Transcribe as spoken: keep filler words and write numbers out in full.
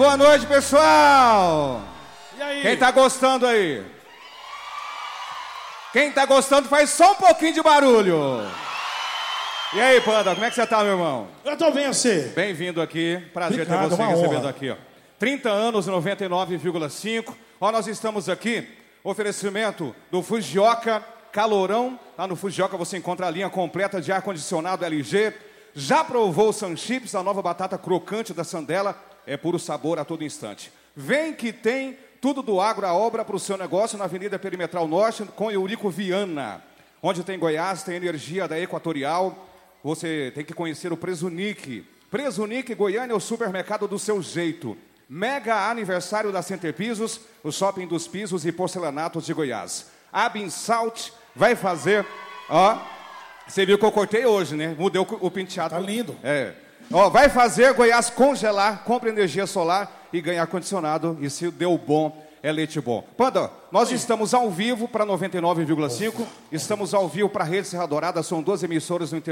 boa noite, pessoal! E aí? Quem tá gostando aí? Quem tá gostando faz só um pouquinho de barulho. E aí, Panda, como é que você tá, meu irmão? Eu tô bem, você. Bem-vindo aqui. Prazer Obrigado, ter você uma recebendo honra. aqui, ó. trinta anos, noventa e nove vírgula cinco. Ó, nós estamos aqui, oferecimento do Fujioka Calorão. Lá no Fujioka você encontra a linha completa de ar-condicionado L G. Já provou o Sunchips, a nova batata crocante da Sandela? É puro sabor a todo instante. Vem que tem tudo do agro à obra para o seu negócio na Avenida Perimetral Norte, com Eurico Viana. Onde tem Goiás, tem energia da Equatorial. Você tem que conhecer o Presunic. Presunic Goiânia é o supermercado do seu jeito. Mega aniversário da Center Pisos, o shopping dos pisos e porcelanatos de Goiás. Abinsalt vai fazer, ó, você viu que eu cortei hoje, né? Mudei o, o penteado. Tá lindo. É. Ó, vai fazer Goiás congelar, compra energia solar e ganhar ar-condicionado. E se deu bom, é leite bom. Panda, nós Oi. estamos ao vivo para noventa e nove vírgula cinco, estamos ao vivo para a Rede Serra Dourada, são duas emissoras no interior.